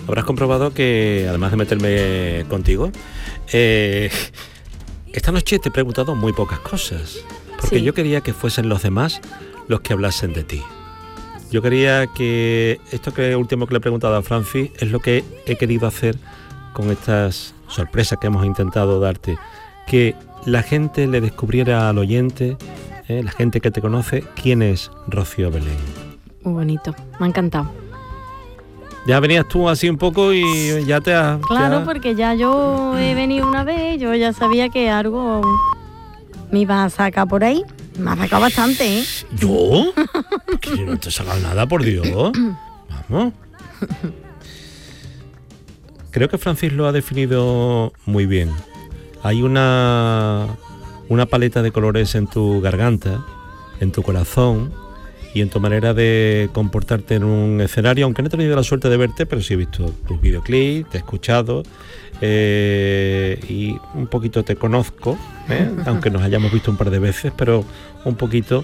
habrás comprobado que, además de meterme contigo, esta noche te he preguntado muy pocas cosas, porque yo quería que fuesen los demás los que hablasen de ti. Yo quería que esto último que le he preguntado a Francis es lo que he querido hacer con estas sorpresas que hemos intentado darte, que la gente le descubriera al oyente, la gente que te conoce, quién es Rocío Belén. Muy bonito, me ha encantado. Ya venías tú así un poco y ya te has... Claro, porque ya yo he venido una vez, yo ya sabía que algo me iba a sacar por ahí. Me ha sacado bastante, ¿eh? ¿Yo? Que no te he sacado nada, por Dios. Vamos. Creo que Francis lo ha definido muy bien. Hay una paleta de colores en tu garganta, en tu corazón y en tu manera de comportarte en un escenario, aunque no he tenido la suerte de verte, pero sí he visto tus videoclips, te he escuchado y un poquito te conozco, aunque nos hayamos visto un par de veces, pero un poquito.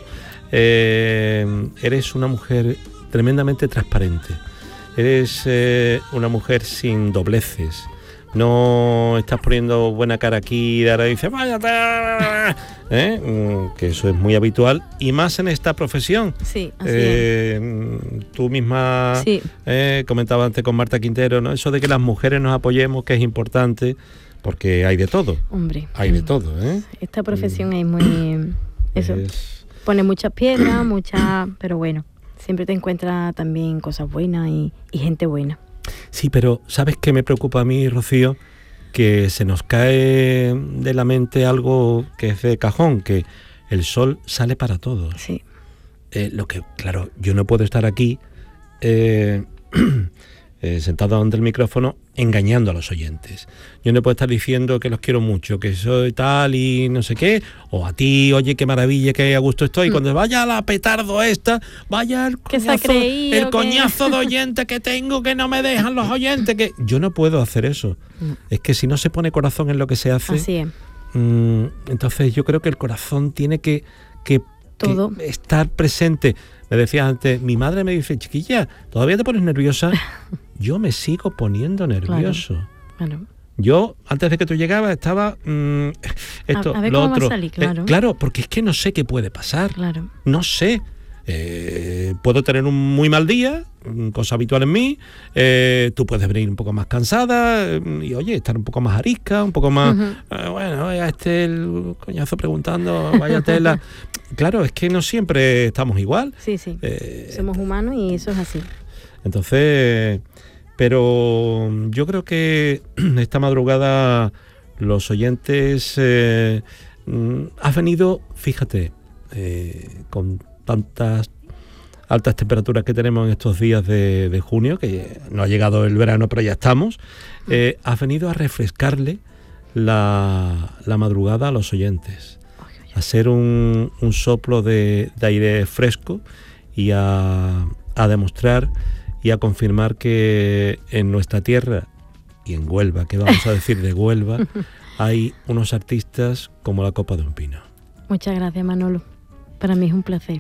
Eres una mujer tremendamente transparente, eres una mujer sin dobleces. No estás poniendo buena cara aquí y ahora dices váyate, que eso es muy habitual y más en esta profesión. Sí, así es. Tú misma comentabas antes con Marta Quintero, ¿no? Eso de que las mujeres nos apoyemos, que es importante, porque hay de todo. Hombre, hay de todo, ¿eh? Esta profesión es muy eso. Pone muchas piedras, pero bueno, siempre te encuentras también cosas buenas y gente buena. Sí, pero ¿sabes qué me preocupa a mí, Rocío? Que se nos cae de la mente algo que es de cajón, que el sol sale para todos. Sí. Lo que, claro, yo no puedo estar aquí sentado ante el micrófono engañando a los oyentes. Yo no puedo estar diciendo que los quiero mucho, que soy tal y no sé qué, o a ti, oye, qué maravilla, qué a gusto estoy. Cuando vaya la petardo esta, vaya el coñazo de oyente que tengo, que no me dejan los oyentes, que yo no puedo hacer eso. Es que si no se pone corazón en lo que se hace, así es. Entonces yo creo que el corazón tiene que estar presente. Me decías antes, mi madre me dice, chiquilla, ¿todavía te pones nerviosa? Yo me sigo poniendo nervioso. Claro. Yo, antes de que tú llegabas, estaba esto, a ver lo cómo otro. Va a salir, claro. Claro, porque es que no sé qué puede pasar. Claro. No sé. Puedo tener un muy mal día, cosa habitual en mí. Tú puedes venir un poco más cansada y, oye, estar un poco más arisca, un poco más... bueno, vaya el coñazo preguntando, vaya tela. Claro, es que no siempre estamos igual. Sí. Somos humanos y eso es así. Entonces... Pero yo creo que esta madrugada los oyentes... has venido, fíjate, con tantas altas temperaturas que tenemos en estos días de junio, que no ha llegado el verano, pero ya estamos, has venido a refrescarle la madrugada a los oyentes, a hacer un soplo de aire fresco y a demostrar y a confirmar que en nuestra tierra y en Huelva, que vamos a decir de Huelva, hay unos artistas como la copa de un pino. Muchas gracias, Manolo. Para mí es un placer.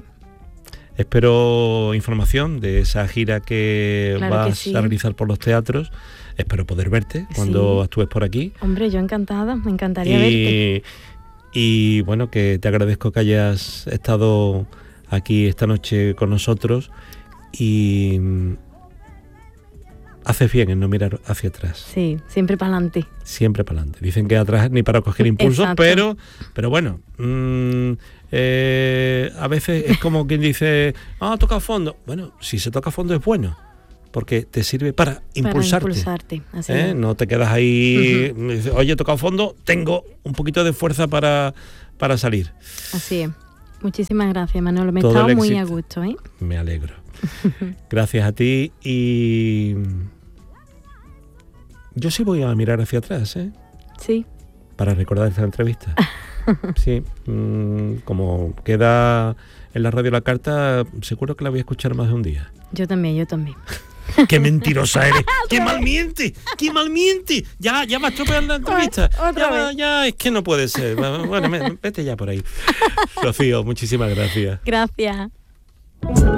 Espero información de esa gira que vas a realizar por los teatros. Espero poder verte cuando actúes por aquí. Hombre, yo encantada, me encantaría verte. Y bueno, que te agradezco que hayas estado aquí esta noche con nosotros y haces bien en no mirar hacia atrás. Sí, siempre para adelante. Siempre para adelante. Dicen que atrás ni para coger impulso, pero bueno, a veces es como quien dice, toca fondo. Bueno, si se toca fondo es bueno, porque te sirve para impulsarte. Así es. No te quedas ahí, oye, he tocado fondo, tengo un poquito de fuerza para salir. Así es. Muchísimas gracias, Manolo. Me he estado muy a gusto, ¿eh? Me alegro. Gracias a ti y... Yo sí voy a mirar hacia atrás, ¿eh? Sí. Para recordar esta entrevista. Sí. Como queda en la radio la carta, seguro que la voy a escuchar más de un día. Yo también. ¡Qué mentirosa eres! ¡Qué mal miente! Ya va estropeando la entrevista. Ya, es que no puede ser. Bueno, vete ya por ahí. Rocío, muchísimas gracias. Gracias.